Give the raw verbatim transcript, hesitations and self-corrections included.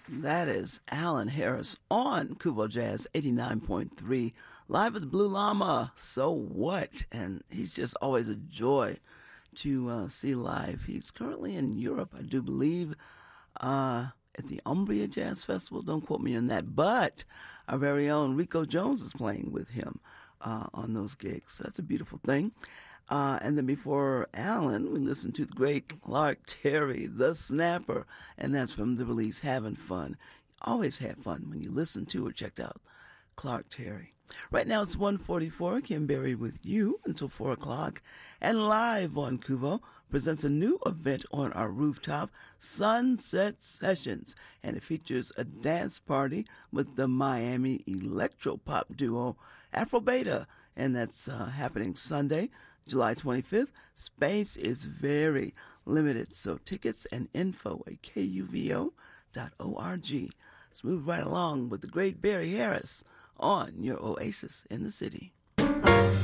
That is Alan Harris on Kubo Jazz eighty-nine point three, live with Blue Llama. So what? And he's just always a joy to uh, see live. He's currently in Europe, I do believe, uh, at the Umbria Jazz Festival. Don't quote me on that. But our very own Rico Jones is playing with him uh, on those gigs. So that's a beautiful thing. Uh, and then before Alan, we listened to the great Clark Terry, The Snapper, and that's from the release Having Fun. Always had fun when you listen to or checked out Clark Terry. Right now it's one forty-four, Kim Berry with you until four o'clock. And live on Kuvo presents a new event on our rooftop, Sunset Sessions. And it features a dance party with the Miami electro-pop duo Afro Beta. And that's uh, happening Sunday, July twenty-fifth. Space is very limited, so tickets and info at K U V O dot org. Let's move right along with the great Barry Harris on your Oasis in the City.